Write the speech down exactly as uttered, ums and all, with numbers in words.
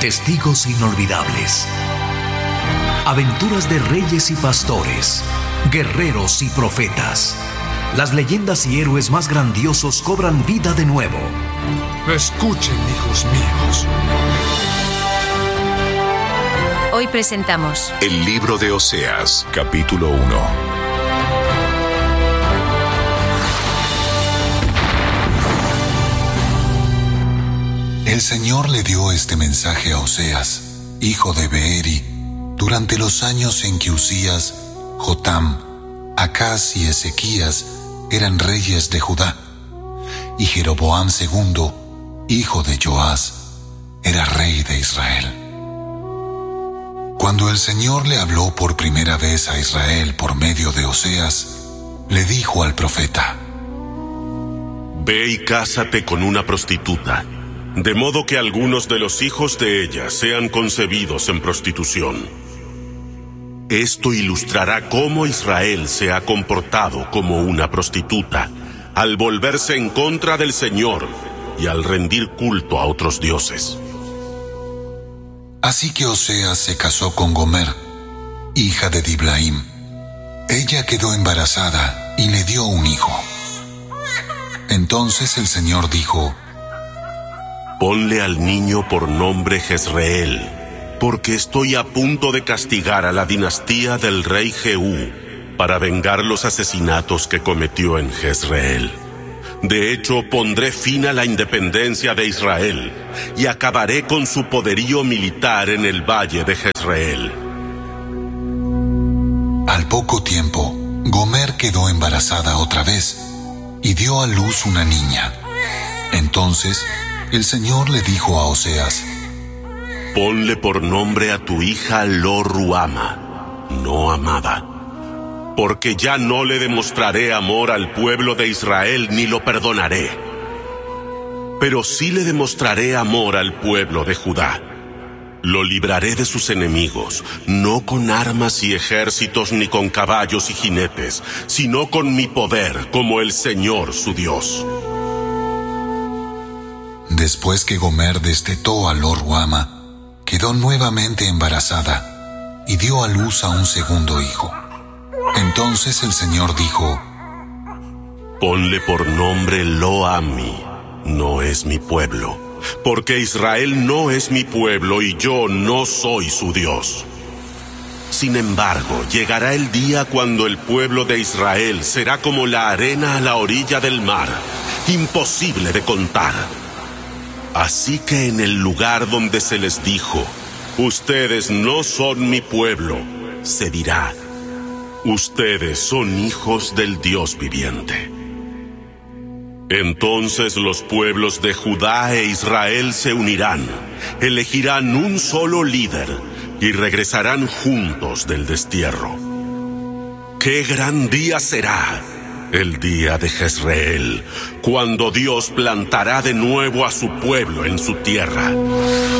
Testigos inolvidables. Aventuras de reyes y pastores, guerreros y profetas. Las leyendas y héroes más grandiosos cobran vida de nuevo. Escuchen, hijos míos. Hoy presentamos el libro de Oseas, capítulo uno. El Señor le dio este mensaje a Oseas, hijo de Beeri, durante los años en que Usías, Jotam, Acaz y Ezequías eran reyes de Judá, y Jeroboam segundo, hijo de Joás, era rey de Israel. Cuando el Señor le habló por primera vez a Israel por medio de Oseas, le dijo al profeta: Ve y cásate con una prostituta, de modo que algunos de los hijos de ella sean concebidos en prostitución. Esto ilustrará cómo Israel se ha comportado como una prostituta, al volverse en contra del Señor y al rendir culto a otros dioses. Así que Oseas se casó con Gomer, hija de Diblaim. Ella quedó embarazada y le dio un hijo. Entonces el Señor dijo: Ponle al niño por nombre Jezreel, porque estoy a punto de castigar a la dinastía del rey Jehú para vengar los asesinatos que cometió en Jezreel. De hecho, pondré fin a la independencia de Israel y acabaré con su poderío militar en el valle de Jezreel. Al poco tiempo, Gomer quedó embarazada otra vez y dio a luz una niña. Entonces, el Señor le dijo a Oseas: Ponle por nombre a tu hija Lo-Ruama, no amada, porque ya no le demostraré amor al pueblo de Israel ni lo perdonaré. Pero sí le demostraré amor al pueblo de Judá. Lo libraré de sus enemigos, no con armas y ejércitos ni con caballos y jinetes, sino con mi poder como el Señor su Dios. Después que Gomer destetó a Lo-Ruama, quedó nuevamente embarazada y dio a luz a un segundo hijo. Entonces el Señor dijo: Ponle por nombre Lo-Ammi, no es mi pueblo, porque Israel no es mi pueblo y yo no soy su Dios. Sin embargo, llegará el día cuando el pueblo de Israel será como la arena a la orilla del mar, imposible de contar. Así que en el lugar donde se les dijo: ustedes no son mi pueblo, se dirá: ustedes son hijos del Dios viviente. Entonces los pueblos de Judá e Israel se unirán, elegirán un solo líder y regresarán juntos del destierro. ¡Qué gran día será! El día de Jezreel, cuando Dios plantará de nuevo a su pueblo en su tierra.